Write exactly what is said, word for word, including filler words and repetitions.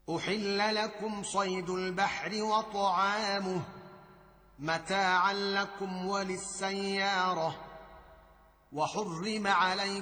أحل لكم صيد البحر وطعامه متاعا لكم وللسيارة وحرم عليكم